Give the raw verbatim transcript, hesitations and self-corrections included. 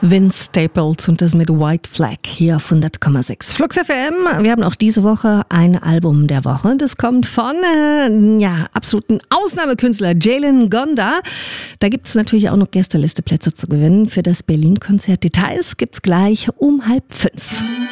Vince Staples und das mit White Flag hier auf hundert Komma sechs. Flux F M, wir haben auch diese Woche ein Album der Woche. Das kommt von äh, ja, absoluten Ausnahmekünstler Jalen Gonda. Da gibt es natürlich auch noch Gästelisteplätze zu gewinnen für das Berlin-Konzert. Details gibt's gleich um halb fünf.